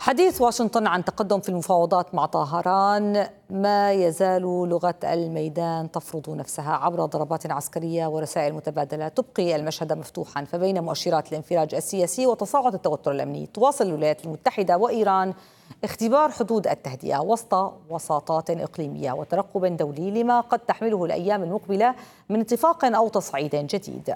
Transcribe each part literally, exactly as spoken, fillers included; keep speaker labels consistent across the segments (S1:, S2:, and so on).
S1: حديث واشنطن عن تقدم في المفاوضات مع طهران، ما يزال لغة الميدان تفرض نفسها عبر ضربات عسكرية ورسائل متبادلة تبقي المشهد مفتوحا. فبين مؤشرات الانفراج السياسي وتصاعد التوتر الأمني، تواصل الولايات المتحدة وإيران اختبار حدود التهدئة وسط وساطات إقليمية وترقب دولي لما قد تحمله الأيام المقبلة من اتفاق أو تصعيد جديد.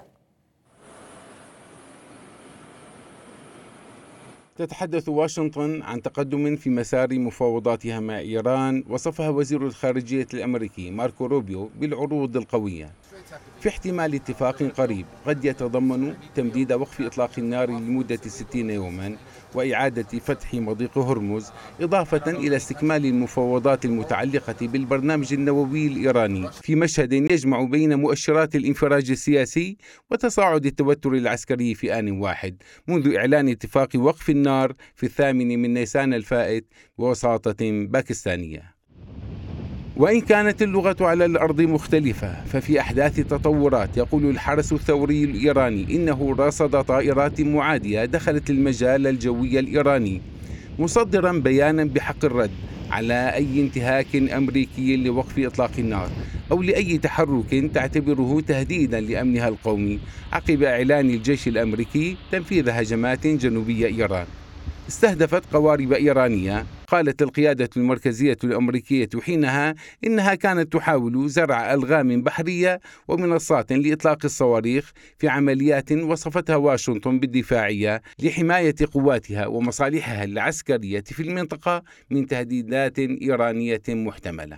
S2: تتحدث واشنطن عن تقدم في مسار مفاوضاتها مع إيران، وصفها وزير الخارجية الأمريكي ماركو روبيو بالعروض القوية في احتمال اتفاق قريب قد يتضمن تمديد وقف إطلاق النار لمدة ستين يوما وإعادة فتح مضيق هرمز، إضافة إلى استكمال المفاوضات المتعلقة بالبرنامج النووي الإيراني، في مشهد يجمع بين مؤشرات الانفراج السياسي وتصاعد التوتر العسكري في آن واحد، منذ إعلان اتفاق وقف النار في الثامن من نيسان الفائت بوساطة باكستانية. وإن كانت اللغة على الأرض مختلفة، ففي أحداث تطورات يقول الحرس الثوري الإيراني إنه رصد طائرات معادية دخلت المجال الجوي الإيراني، مصدرا بيانا بحق الرد على أي انتهاك أمريكي لوقف إطلاق النار أو لأي تحرك تعتبره تهديدا لأمنها القومي، عقب إعلان الجيش الأمريكي تنفيذ هجمات جنوبي إيران استهدفت قوارب إيرانية. قالت القيادة المركزية الأمريكية حينها إنها كانت تحاول زرع ألغام بحرية ومنصات لإطلاق الصواريخ في عمليات وصفتها واشنطن بالدفاعية لحماية قواتها ومصالحها العسكرية في المنطقة من تهديدات إيرانية محتملة.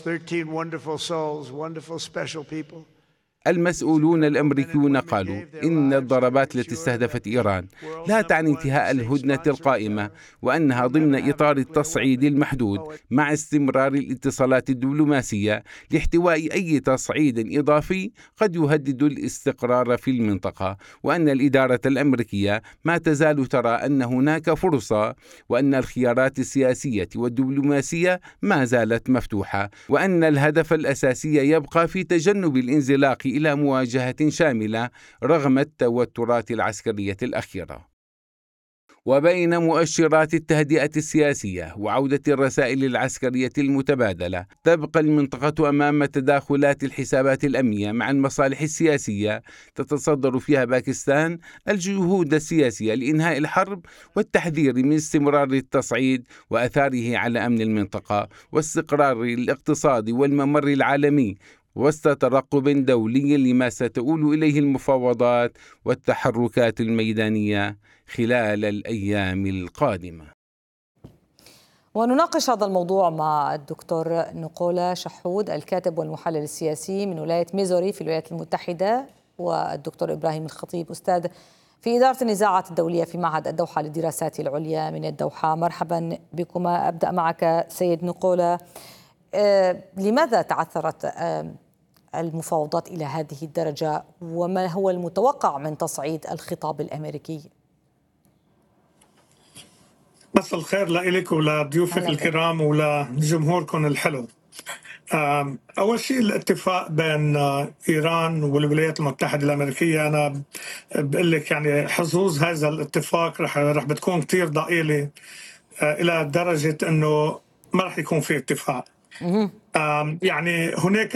S2: المسؤولون الأمريكيون قالوا إن الضربات التي استهدفت إيران لا تعني انتهاء الهدنة القائمة، وأنها ضمن إطار التصعيد المحدود مع استمرار الاتصالات الدبلوماسية لاحتواء أي تصعيد إضافي قد يهدد الاستقرار في المنطقة، وأن الإدارة الأمريكية ما تزال ترى أن هناك فرصة، وأن الخيارات السياسية والدبلوماسية ما زالت مفتوحة، وأن الهدف الأساسي يبقى في تجنب الانزلاق إلى مواجهة شاملة رغم التوترات العسكرية الأخيرة. وبين مؤشرات التهدئة السياسية وعودة الرسائل العسكرية المتبادلة، تبقى المنطقة أمام تداخلات الحسابات الأمنية مع المصالح السياسية، تتصدر فيها باكستان الجهود السياسية لإنهاء الحرب والتحذير من استمرار التصعيد وأثاره على أمن المنطقة واستقرار الاقتصاد والممر العالمي، وسط ترقب دولي لما ستؤول إليه المفاوضات والتحركات الميدانية خلال الأيام القادمة.
S1: ونناقش هذا الموضوع مع الدكتور نقولة شحود، الكاتب والمحلل السياسي من ولاية ميزوري في الولايات المتحدة، والدكتور إبراهيم الخطيب، أستاذ في إدارة النزاعات الدولية في معهد الدوحة للدراسات العليا من الدوحة. مرحبا بكما. أبدأ معك سيد نقولة، آه لماذا تعثرت آه المفاوضات إلى هذه الدرجة، وما هو المتوقع من تصعيد الخطاب الأمريكي؟
S3: مساء الخير لك ولضيوفك الكرام ولجمهوركم الحلو. أول شيء الاتفاق بين إيران والولايات المتحدة الأمريكية، أنا بقول لك يعني حظوظ هذا الاتفاق رح رح بتكون كتير ضئيلة، إلى درجة إنه ما رح يكون في اتفاق. يعني هناك